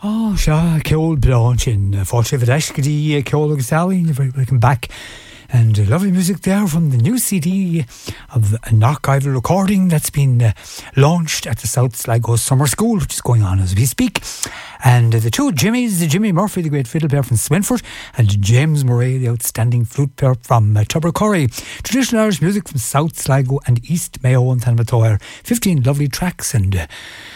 Oh, sure, Ceol Blanche in Fáilte Vadashkadi, Ceol agus Sally, very welcome back. And lovely music there from the new CD of an archival recording that's been launched at the South Sligo Summer School, which is going on as we speak. And the two Jimmys, Jimmy Murphy, the great fiddle player from Swinford, and James Murray, the outstanding flute player from Tubbercurry. Traditional Irish music from South Sligo and East Mayo and Thanmatoir. 15 lovely tracks, and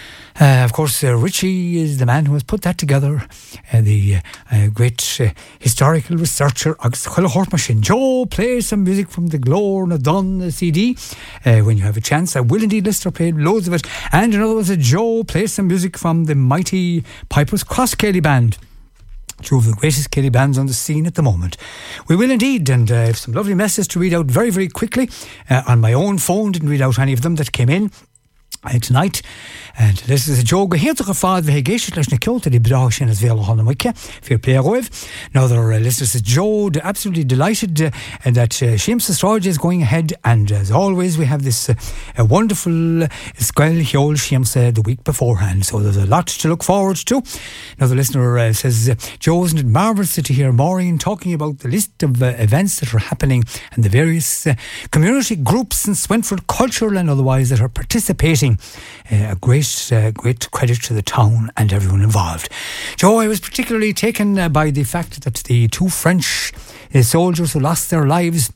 of course, Richie is the man who has put that together. The great historical researcher Agus Chuilehortmashin. Joe, play some music from the Glór na Dun CD when you have a chance. I will indeed list or play loads of it. And another was Joe, play some music from the mighty Pipers Cross Kelly Band. Two of the greatest Kelly bands on the scene at the moment. We will indeed, and I have some lovely messages to read out very, very quickly. On my own phone, didn't read out any of them that came in tonight. And this is a joke. Here's a fad the Hegation Lash Nikota, the Brash and as well on the Wicca. Fair play with. Another listener says Joe, absolutely delighted that Seamus Astrology is going ahead. And as always, we have this wonderful Squel Hiol Seamus the week beforehand. So there's a lot to look forward to. Another listener says, Joe, isn't it marvellous to hear Maureen talking about the list of events that are happening and the various community groups in Swinford, cultural and otherwise, that are participating. A great credit to the town and everyone involved. Joe, I was particularly taken by the fact that the two French soldiers who lost their lives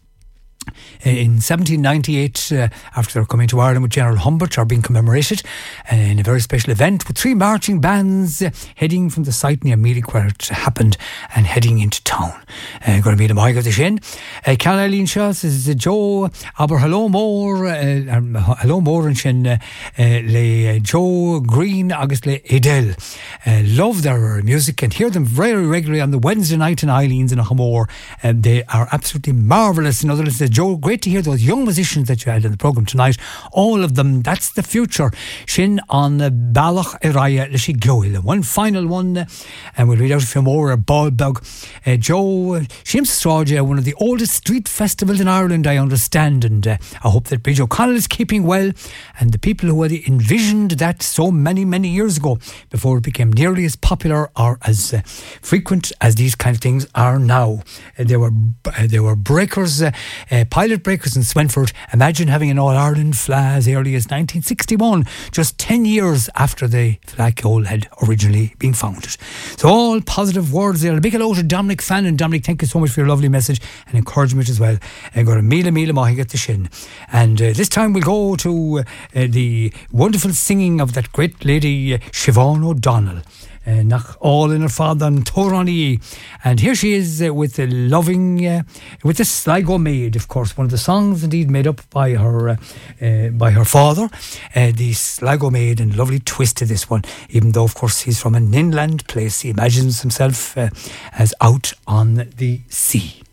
in 1798 after their coming to Ireland with General Humbert are being commemorated in a very special event with three marching bands heading from the site near Mealig where it happened and heading into town. Going to meet them Michael the Shin. Can Eileen Shaw says Joe aber hello more and Shin le Joe Green August le Edel love their music and hear them very regularly on the Wednesday night in Eileen's in Hamor. They are absolutely marvellous. Another says Joe, great to hear those young musicians that you had in the programme tonight. All of them, that's the future. Shin on Balach Iraya Lishi Gloil. One final one, and we'll read out a few more. Ballbug. Joe, Seamus Astrology, one of the oldest street festivals in Ireland, I understand, and I hope that Bridge O'Connell is keeping well, and the people who had envisioned that so many, many years ago, before it became nearly as popular or as frequent as these kind of things are now. There were breakers, pilot breakers in Swinford. Imagine having an All-Ireland flag as early as 1961, just 10 years after the flagpole had originally been founded. So all positive words there. A big hello to Dominic Fannin. Dominic, thank you so much for your lovely message and encouragement as well. And got a mila mahi get the shin. And this time we'll go to the wonderful singing of that great lady Siobhan O'Donnell. Nach all in her father and Torani. And here she is with the loving, with the Sligo Maid, of course, one of the songs indeed made up by her father, the Sligo Maid, and lovely twist to this one, even though of course he's from an inland place. He imagines himself as out on the sea.